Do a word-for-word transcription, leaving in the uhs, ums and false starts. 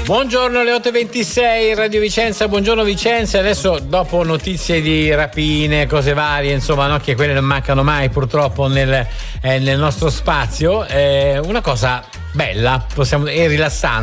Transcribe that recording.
Buongiorno, alle otto e ventisei, Radio Vicenza, buongiorno Vicenza. Adesso, dopo notizie di rapine, cose varie, insomma, no, che quelle non mancano mai purtroppo nel, eh, nel nostro spazio, eh, una cosa bella, possiamo, e rilassante